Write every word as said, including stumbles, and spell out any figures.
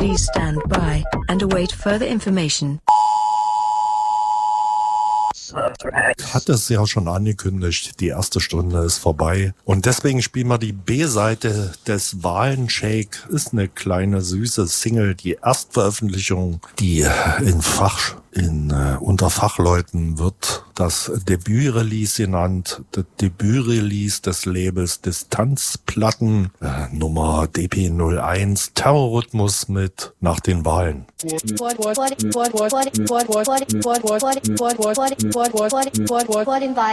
Please stand by and await further information. Ich hatte es ja schon angekündigt, die erste Stunde ist vorbei. Und deswegen spielen wir die B-Seite des Wahlenshake. Ist eine kleine, süße Single, die Erstveröffentlichung, die in Fach, in, äh, unter Fachleuten wird das Debütrelease genannt. Das Debütrelease des Labels Distanzplatten, äh, Nummer D P null eins, Terrorrhythmus mit Nach den Wahlen. Vor den Wahlen